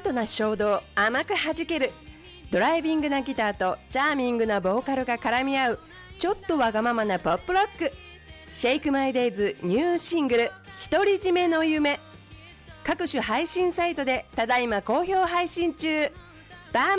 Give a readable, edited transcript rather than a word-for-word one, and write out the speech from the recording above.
トな衝動甘く弾ける、ドライビングなギターとチャーミングなボーカルが絡み合うちょっとわがままなポップロック、シェイクマイデイズニューシングル独り占めの夢、各種配信サイトでただいま好評配信中。